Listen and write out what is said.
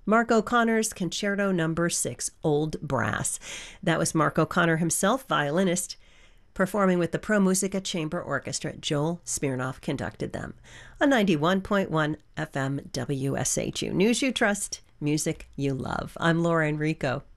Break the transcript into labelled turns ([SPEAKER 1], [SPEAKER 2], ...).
[SPEAKER 1] Mark O'Connor's Concerto Number 6, Old Brass. That was Mark O'Connor himself, violinist, performing with the Pro Musica Chamber Orchestra. Joel Smirnoff conducted them. On 91.1 FM WSHU. News you trust, music you love. I'm Laura Enrico.